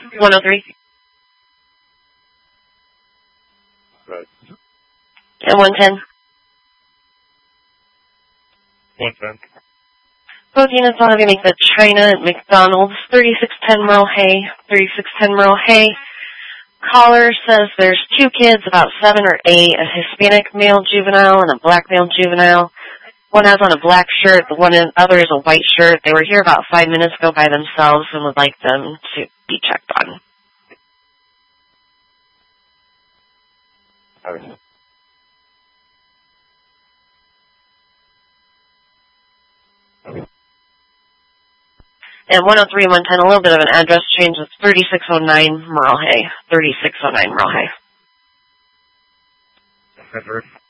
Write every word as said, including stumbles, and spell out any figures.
one oh three. Right. And one ten. one ten. Both units on to make the China at McDonald's, thirty-six ten Merle Hay, thirty-six ten Merle Hay. Caller says there's two kids, about seven or eight, a Hispanic male juvenile and a black male juvenile. One has on a black shirt, the one other is a white shirt. They were here about five minutes ago by themselves and would like them to be checked on. Okay. Okay. And one oh three and one ten, a little bit of an address change. It's thirty-six oh nine Merle Hay. thirty-six oh nine Merle Hay. Never.